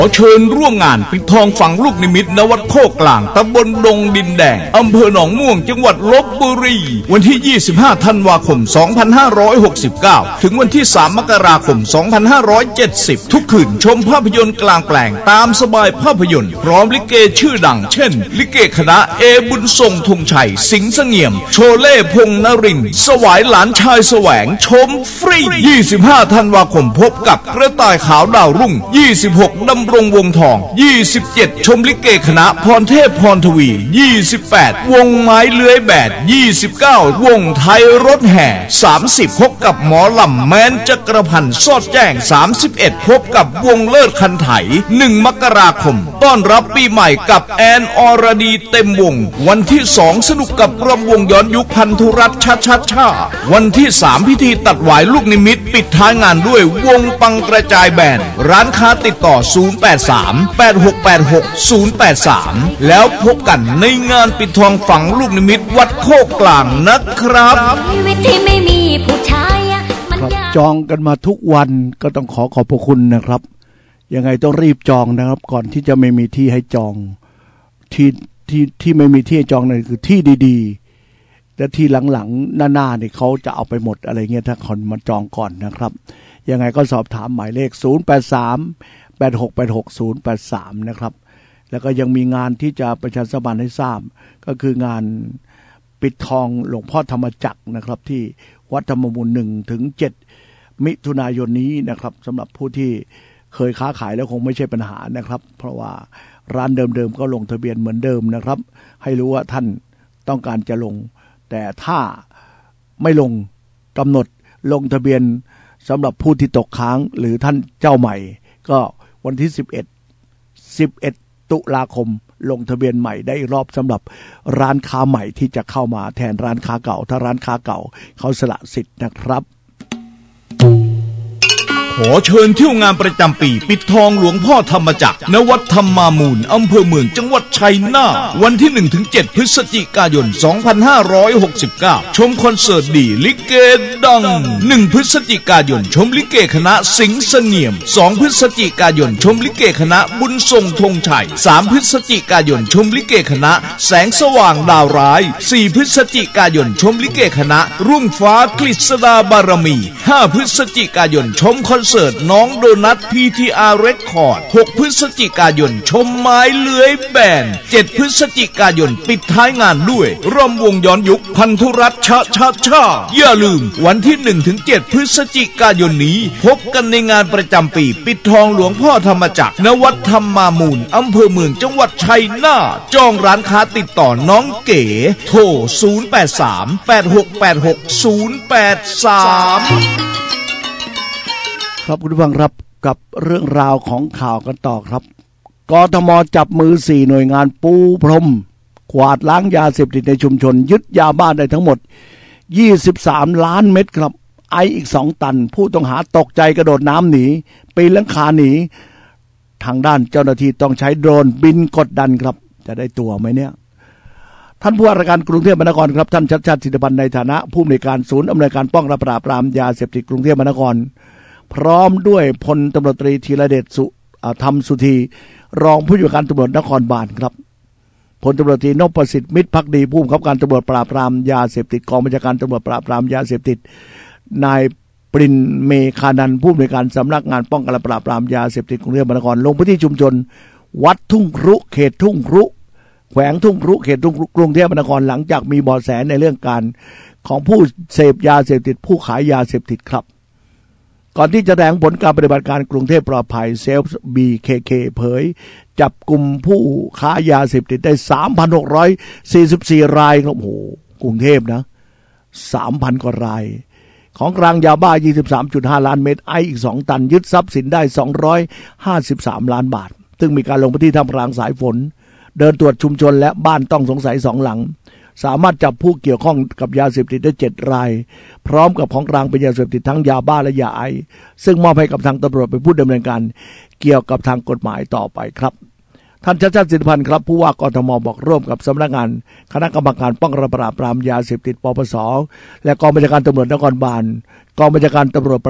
ขอเชิญร่วมงานปิดทองฝังลูกนิมิตณวัดโคกกลางตำบลดงดินแดงอำเภอหนองม่วงจังหวัดลพบุรีวันที่ 25 ธันวาคม 2569 ถึงวันที่ 3 มกราคม 2570 ทุกคืนชมภาพยนตร์กลางแปลงตามสบายภาพยนตร์พร้อมลิเกชื่อดังเช่นลิเกคณะเอบุญทรงธงชัยสิงห์เสงี่ยมโชเล่พงษ์นรินทร์สวายหลานชายแสวงชมฟรี 25 ธันวาคมพบกับกระต่ายขาวดาวรุ่ง 26 ดำรงวงทอง 27 ชมลิเกคณะพรเทพพรทวี 28 วงไม้เลื้อยแบด 29 วงไทยรถแห่ 30 พบกับหมอลำแมนจักรพันธ์สอดแจ้ง 31 พบกับวงเลิศคันไถ 1 มกราคมต้อนรับปีใหม่กับแอนอรดีเต็มวงวันที่ 2 สนุกกับรำวงย้อนยุคพันธุรัตน์ชาวันที่ 3 พิธีตัดหวายลูกนิมิตปิดท้ายงานด้วยวงปังกระจายแบนด์ร้านค้าติดต่อ 083-8686-083 แล้วพบกันในงานปิดทองฝังลูกนิมิตวัดโคกกลางนะครับชีวิตที่ไม่มีผู้ชายครับจองกันมาทุกวันก็ต้องขอบพระคุณนะครับยังไงต้องรีบจองนะครับก่อนที่จะไม่มีที่ให้จองที่ไม่มีที่ให้จองนั่นคือที่ดีๆและที่หลังๆหน้าเนี่ยเขาจะเอาไปหมดอะไรเงี้ยถ้าคนมาจองก่อนนะครับยังไงก็สอบถามหมายเลข083-8686-083นะครับแล้วก็ยังมีงานที่จะประชาสัมพันธ์ให้ทราบก็คืองานปิดทองหลวงพ่อธรรมจักรนะครับที่วัดธรรมมูล1 ถึง 7 มิถุนายนนี้นะครับสำหรับผู้ที่เคยค้าขายแล้วคงไม่ใช่ปัญหานะครับเพราะว่าร้านเดิมๆก็ลงทะเบียนเหมือนเดิมนะครับให้รู้ว่าท่านต้องการจะลงแต่ถ้าไม่ลงกำหนดลงทะเบียนสำหรับผู้ที่ตกค้างหรือท่านเจ้าใหม่ก็วันที่11 ตุลาคมลงทะเบียนใหม่ได้รอบสำหรับร้านค้าใหม่ที่จะเข้ามาแทนร้านค้าเก่าถ้าร้านค้าเก่าเขาสละสิทธิ์นะครับขอเชิญเที่ยวงานประจำปีปิดทองหลวงพ่อธรรมจักรณวัดธรรมามูลอำเภอเมืองจังหวัดชัยนาทวันที่ 1-7 พฤศจิกายน 2569 ชมคอนเสิร์ตดีลิเกดัง 1 พฤศจิกายนชมลิเกคณะสิงห์เสงี่ยม 2 พฤศจิกายนชมลิเกคณะบุญทรงธงชัย 3 พฤศจิกายนชมลิเกคณะแสงสว่างดาวร้าย 4 พฤศจิกายนชมลิเกคณะรุ่งฟ้ากฤษดาบารมี 5 พฤศจิกายนชมคอนเสิร์ตน้องโดนัท PTR Record 6 พฤศจิกายนชมไม้เลื้อยแบน 7 พฤศจิกายนปิดท้ายงานด้วยรำวงย้อนยุคพันธุรัตน์ชาอย่าลืมวันที่ 1-7 พฤศจิกายนนี้พบกันในงานประจำปีปิดทองหลวงพ่อธรรมจักรณวัดธรรมามูลอำเภอเมืองจังหวัดชัยนาทจองร้านค้าติดต่อน้องเก๋โทร 083-8686-083 ครับคุณผู้ฟังครับกับเรื่องราวของข่าวกันต่อครับกทม.จับมือ4หน่วยงานปูพรมกวาดล้างยาเสพติดในชุมชนยึดยาบ้าได้ทั้งหมด23 ล้านเม็ดครับไออีก2 ตันผู้ต้องหาตกใจกระโดดน้ำหนีปีนหลังคาหนีทางด้านเจ้าหน้าที่ต้องใช้โดรนบินกดดันครับจะได้ตัวไหมเนี่ยท่านผู้ว่าราชการกรุงเทพมหานครครับท่านชัชชาติสิทธิพันธ์ในฐานะผู้อำนวยการศูนย์อำนวยการป้องกันปราบปรามยาเสพติดกรุงเทพมหานครพร้อมด้วยพลตำรวจตรีธีรเดชธรรมสุธีรองผู้ว่าการตำรวจนครบาลครับพลตำรวจตรีนพประสิทธิ์มิตรภักดีผู้บังคับการตำรวจปราบปรามยาเสพติดกองบัญชาการตำรวจปราบปรามยาเสพติดนายปรินเมฆานันท์ผู้อำนวยการสำนักงานป้องกันและปราบปรามยาเสพติดกรุงเทพมหานครลงพื้นที่ชุมชนวัดทุ่งครุเขตทุ่งครุแขวงทุ่งครุเขตทุ่งครุกรุงเทพมหานครหลังจากมีเบาะแสในเรื่องการของผู้เสพยาเสพติดผู้ขายยาเสพติดครับก่อนที่จะแถลงผลการปฏิบัติการกรุงเทพปลอดภัยเซลฟ์ BKK เผยจับกลุ่มผู้ค้ายาเสพติดได้ 3,644 รายครับโอ้โหกรุงเทพนะ 3,000 กว่ารายของกลางยาบ้า 23.5 ล้านเม็ดไออีก2 ตันยึดทรัพย์สินได้253 ล้านบาทซึ่งมีการลงพื้นที่ทำกลางสายฝนเดินตรวจชุมชนและบ้านต้องสงสัย2 หลังสามารถจับผู้เกี่ยวข้องกับยาเสพติดได้7 รายพร้อมกับของกลางเป็นยาเสพติดทั้งยาบ้าและยาไอซึ่งมอบให้กับทางตำรวจเป็นผู้ดำเนินการเกี่ยวกับทางกฎหมายต่อไปครับท่านชัชชาติสิทธิพันธ์ครับผู้ว่ากทม.บอกร่วมกับสำนักงานคณะกรรมการป้องกันและปราบปรามยาเสพติดปปส.และกองบัญชาการตำรวจนครบาลกองบัญชาการตำรวจ